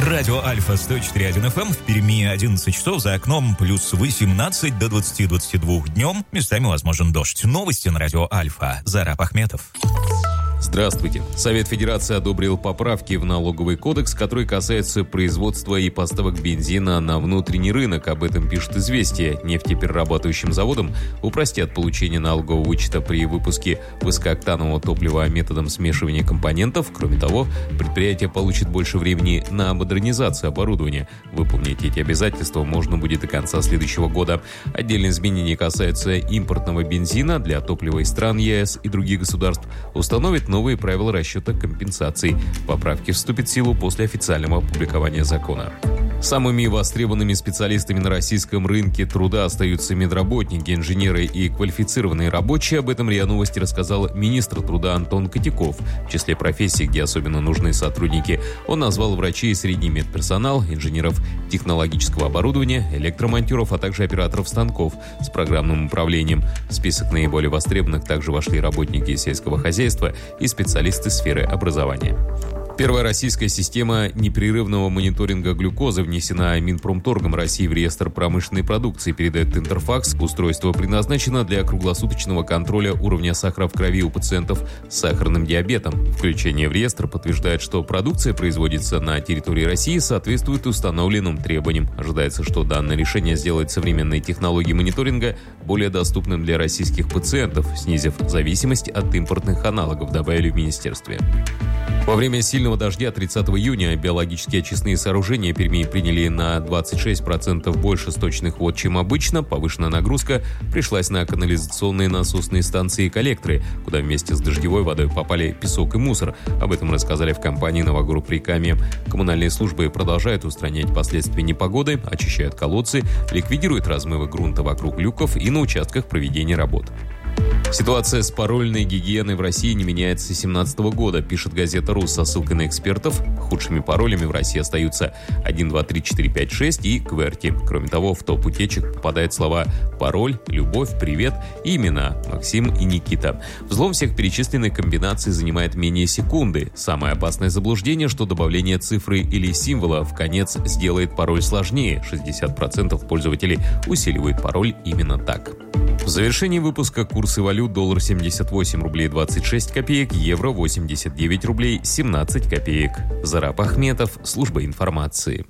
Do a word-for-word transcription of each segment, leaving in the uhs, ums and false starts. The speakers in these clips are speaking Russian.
Радио Альфа сто четыре и один эф эм. В Перми одиннадцать часов, за окном плюс восемнадцать, до двадцати двадцати двух днем. Местами возможен дождь. Новости на Радио Альфа. Зараб Ахметов. Здравствуйте. Совет Федерации одобрил поправки в налоговый кодекс, которые касаются производства и поставок бензина на внутренний рынок. Об этом пишет «Известия». Нефтеперерабатывающим заводам упростят получение налогового вычета при выпуске высокооктанового топлива методом смешивания компонентов. Кроме того, предприятие получит больше времени на модернизацию оборудования. Выполнить эти обязательства можно будет до конца следующего года. Отдельные изменения касаются импортного бензина для топлива из стран е эс и других государств. Установит новые правила расчета компенсаций. Поправки вступят в силу после официального опубликования закона. Самыми востребованными специалистами на российском рынке труда остаются медработники, инженеры и квалифицированные рабочие. Об этом РИА Новости рассказал министр труда Антон Котяков. В числе профессий, где особенно нужны сотрудники, он назвал врачей и средний медперсонал, инженеров технологического оборудования, электромонтеров, а также операторов станков с программным управлением. В список наиболее востребованных также вошли работники сельского хозяйства и специалисты сферы образования. Первая российская система непрерывного мониторинга глюкозы внесена Минпромторгом России в реестр промышленной продукции, передает Интерфакс. Устройство предназначено для круглосуточного контроля уровня сахара в крови у пациентов с сахарным диабетом. Включение в реестр подтверждает, что продукция производится на территории России и соответствует установленным требованиям. Ожидается, что данное решение сделает современные технологии мониторинга более доступным для российских пациентов, снизив зависимость от импортных аналогов, добавили в министерстве. Во время сильного дождя тридцатого июня биологические очистные сооружения Перми приняли на двадцать шесть процентов больше сточных вод, чем обычно. Повышенная нагрузка пришлась на канализационные насосные станции и коллекторы, куда вместе с дождевой водой попали песок и мусор. Об этом рассказали в компании «Новогрупп Реками». Коммунальные службы продолжают устранять последствия непогоды, очищают колодцы, ликвидируют размывы грунта вокруг люков и на участках проведения работ. Ситуация с парольной гигиеной в России не меняется с две тысячи семнадцатого года, пишет газета «Рус» со ссылкой на экспертов. Худшими паролями в России остаются один, два, три, четыре, пять, шесть и «Кверти». Кроме того, в топ утечек попадают слова «пароль», «любовь», «привет» и имена «Максим» и «Никита». Взлом всех перечисленных комбинаций занимает менее секунды. Самое опасное заблуждение, что добавление цифры или символа в конец сделает пароль сложнее. шестьдесят процентов пользователей усиливают пароль именно так. В завершении выпуска курсы валют: доллар семьдесят восемь рублей двадцать шесть копеек, евро восемьдесят девять рублей семнадцать копеек. Зараб Ахметов, служба информации.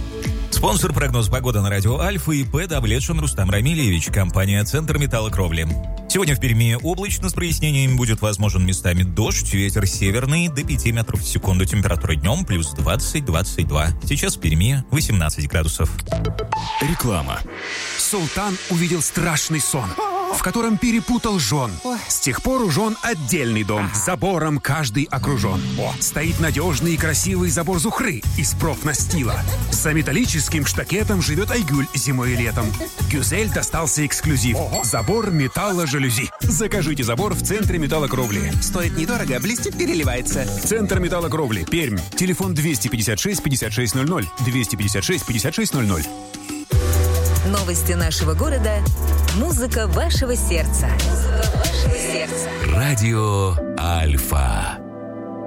Спонсор прогноз погоды на Радио Альфа и П. Давлетшин Рустам Рамильевич, компания «Центр металлокровли». Сегодня в Перми облачно с прояснениями, будет возможен местами дождь, ветер северный до пяти метров в секунду, температура днем плюс двадцать - двадцать два. Сейчас в Перми восемнадцать градусов. Реклама. Султан увидел страшный сон, в котором перепутал жен. С тех пор у жен отдельный дом, забором каждый окружен. Стоит надежный и красивый забор Зухры из профнастила. За металлическим штакетом живет Айгуль зимой и летом. Гюзель достался эксклюзив. Забор металло-жалюзи. Закажите забор в центре металлокровли. Стоит недорого, блестит, переливается. Центр металлокровли. Пермь. Телефон двести пятьдесят шесть пятьдесят шесть ноль ноль. двести пятьдесят шесть пятьдесят шесть ноль ноль. Новости нашего города. Музыка вашего сердца. Музыка вашего сердца. Радио Альфа.